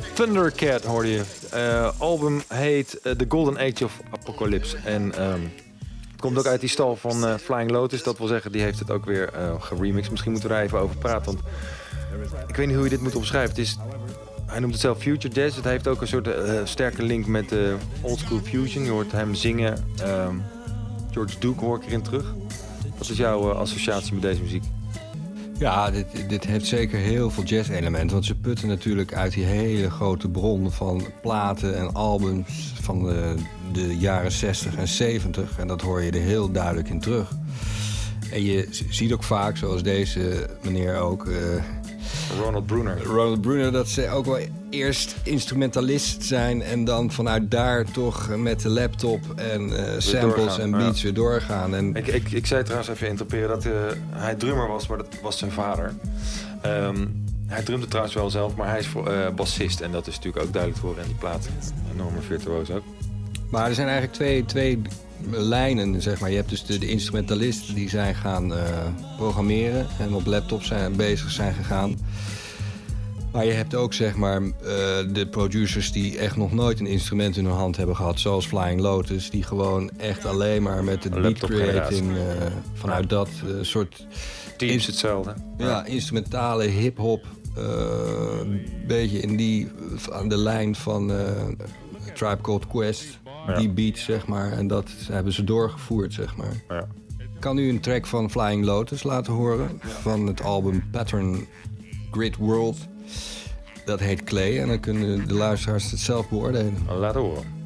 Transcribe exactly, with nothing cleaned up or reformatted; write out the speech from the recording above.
Thundercat hoorde je. Uh, album heet uh, The Golden Age of Apocalypse. En um, het komt ook uit die stal van uh, Flying Lotus. Dat wil zeggen, die heeft het ook weer uh, geremixed. Misschien moeten we er even over praten. Want ik weet niet hoe je dit moet omschrijven. Het is, hij noemt het zelf Future Jazz. Het heeft ook een soort uh, sterke link met uh, Old School Fusion. Je hoort hem zingen. Um, George Duke hoor ik erin terug. Wat is jouw uh, associatie met deze muziek? Ja, dit, dit heeft zeker heel veel jazz-elementen. Want ze putten natuurlijk uit die hele grote bron van platen en albums van de, de jaren zestig en zeventig. En dat hoor je er heel duidelijk in terug. En je ziet ook vaak, zoals deze meneer ook... Uh, Ronald Bruner. Ronald Bruner, dat ze ook wel eerst instrumentalist zijn... en dan vanuit daar toch met de laptop en uh, samples doorgaan, en beats ja. weer doorgaan. En... Ik, ik, ik zei trouwens even interpreteren dat uh, hij drummer was, maar dat was zijn vader. Um, hij drumde trouwens wel zelf, maar hij is uh, bassist. En dat is natuurlijk ook duidelijk te horen in die plaat. Enorme virtuoos ook. Maar er zijn eigenlijk twee, twee lijnen, zeg maar. Je hebt dus de, de instrumentalisten die zijn gaan uh, programmeren... en op laptop zijn bezig zijn gegaan. Maar je hebt ook, zeg maar, uh, de producers die echt nog nooit een instrument in hun hand hebben gehad... zoals Flying Lotus, die gewoon echt alleen maar met het beat creating... Uh, vanuit dat uh, soort... Teams hetzelfde. Ja, ja, instrumentale hip-hop. Uh, een beetje in die, aan de lijn van uh, Tribe Called Quest... Ja. Die beats, zeg maar. En dat hebben ze doorgevoerd, zeg maar. Ja. Ik kan u een track van Flying Lotus laten horen. Van het album Pattern Grid World. Dat heet Clay. En dan kunnen de luisteraars het zelf beoordelen. Laten horen.